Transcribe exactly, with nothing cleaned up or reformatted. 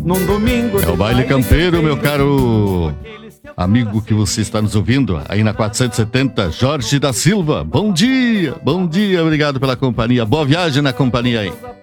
num domingo. É o baile campeiro, meu caro amigo que você está nos ouvindo aí na quatrocentos e setenta, Jorge da Silva. Bom dia, bom dia, obrigado pela companhia. Boa viagem na companhia aí.